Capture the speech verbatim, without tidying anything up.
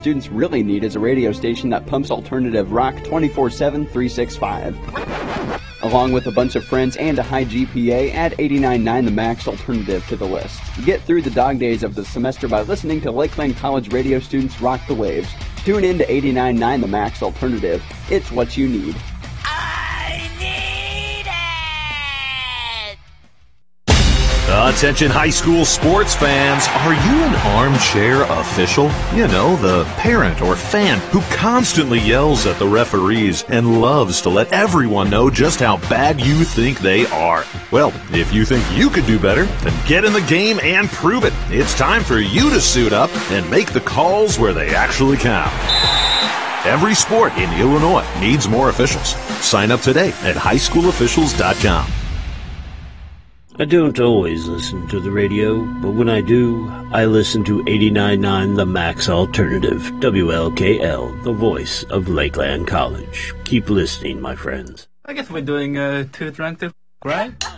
students really need is a radio station that pumps alternative rock twenty-four seven, three sixty-five. Along with a bunch of friends and a high G P A, add eighty-nine point nine The Max Alternative to the list. Get through the dog days of the semester by listening to Lakeland College radio students rock the waves. Tune in to eighty-nine point nine The Max Alternative. It's what you need. Attention high school sports fans, are you an armchair official? You know, the parent or fan who constantly yells at the referees and loves to let everyone know just how bad you think they are. Well, if you think you could do better, then get in the game and prove it. It's time for you to suit up and make the calls where they actually count. Every sport in Illinois needs more officials. Sign up today at high school officials dot com. I don't always listen to the radio, but when I do, I listen to eighty-nine point nine The Max Alternative, W L K L, the voice of Lakeland College. Keep listening, my friends. I guess we're doing uh, Too Drunk to Cry.